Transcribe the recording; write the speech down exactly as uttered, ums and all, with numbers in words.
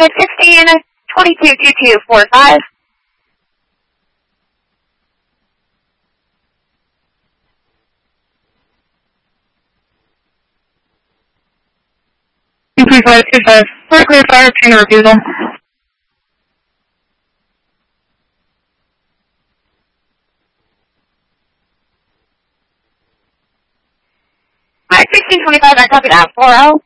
five sixteen twenty-two twenty-two forty-five. three five two five. We're clear fire, train refusal. Alright, sixteen twenty-five, I copied out four oh.